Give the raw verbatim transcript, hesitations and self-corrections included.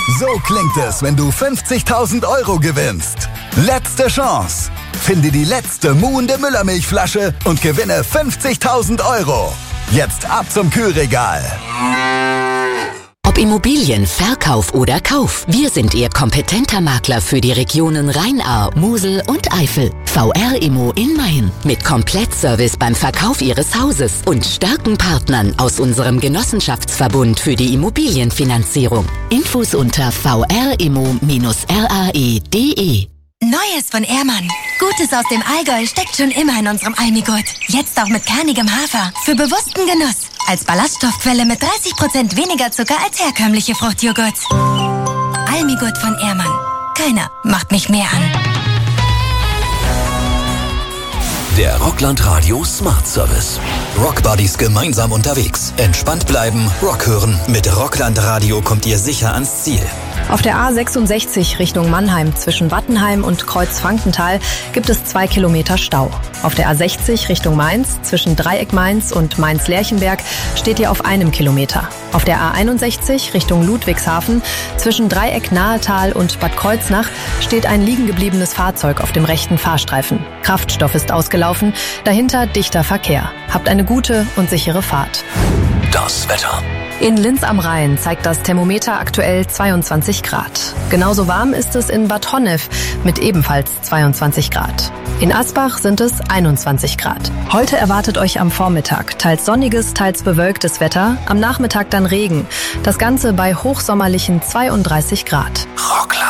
So klingt es, wenn du fünfzigtausend Euro gewinnst. Letzte Chance. Finde die letzte muhende Müllermilchflasche und gewinne fünfzigtausend Euro. Jetzt ab zum Kühlregal. Ob Immobilien, Verkauf oder Kauf, wir sind Ihr kompetenter Makler für die Regionen Rhein-Ahr, Mosel und Eifel. V R Immo in Main mit Komplettservice beim Verkauf Ihres Hauses und starken Partnern aus unserem Genossenschaftsverbund für die Immobilienfinanzierung. Infos unter v r immo rae punkt de. Neues von Ehrmann. Gutes aus dem Allgäu steckt schon immer in unserem Almigurt. Jetzt auch mit kernigem Hafer. Für bewussten Genuss. Als Ballaststoffquelle mit dreißig Prozent weniger Zucker als herkömmliche Fruchtjoghurts. Almigurt von Ehrmann. Keiner macht mich mehr an. Der Rockland Radio Smart Service. Rockbuddies gemeinsam unterwegs. Entspannt bleiben, Rock hören. Mit Rockland Radio kommt ihr sicher ans Ziel. Auf der A sechsundsechzig Richtung Mannheim zwischen Wattenheim und Kreuz-Frankenthal gibt es zwei Kilometer Stau. Auf der A sechzig Richtung Mainz zwischen Dreieck Mainz und Mainz-Lerchenberg steht ihr auf einem Kilometer. Auf der A einundsechzig Richtung Ludwigshafen zwischen Dreieck Nahetal und Bad Kreuznach steht ein liegen gebliebenes Fahrzeug auf dem rechten Fahrstreifen. Kraftstoff ist ausgelaufen, dahinter dichter Verkehr. Habt eine gute und sichere Fahrt. Das Wetter. In Linz am Rhein zeigt das Thermometer aktuell zweiundzwanzig Grad. Genauso warm ist es in Bad Honnef mit ebenfalls zweiundzwanzig Grad. In Asbach sind es einundzwanzig Grad. Heute erwartet euch am Vormittag teils sonniges, teils bewölktes Wetter, am Nachmittag dann Regen. Das Ganze bei hochsommerlichen zweiunddreißig Grad. Rockland.